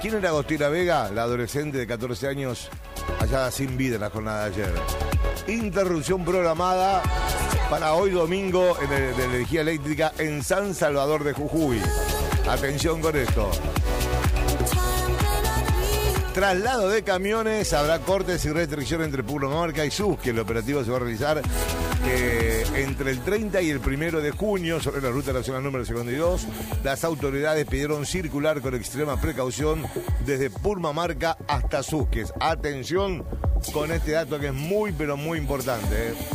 ¿Quién era Agostina Vega? La adolescente de 14 años hallada sin vida en la jornada de ayer. Interrupción programada para hoy domingo de energía eléctrica en San Salvador de Jujuy. Atención con esto. Traslado de camiones, habrá cortes y restricciones entre Purmamarca y Susque. El operativo se va a realizar entre el 30 y el 1 de junio sobre la ruta nacional número 52. Las autoridades pidieron circular con extrema precaución desde Purmamarca hasta Susques. Atención con este dato que es muy pero muy importante.